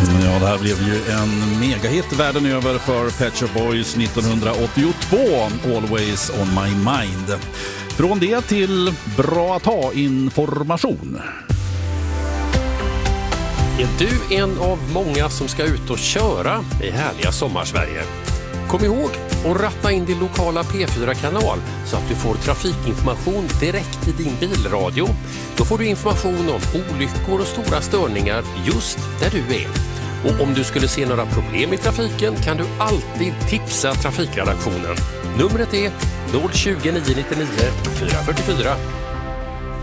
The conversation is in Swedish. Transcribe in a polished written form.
Ja, det här blev ju en megahit världen över för Pet Shop Boys 1982, Always on my mind. Från det till bra att ha information. Är du en av många som ska ut och köra i härliga sommarsverige? Kom ihåg att ratta in din lokala P4-kanal så att du får trafikinformation direkt i din bilradio. Då får du information om olyckor och stora störningar just där du är. Och om du skulle se några problem i trafiken kan du alltid tipsa trafikredaktionen. Numret är 020 999 444.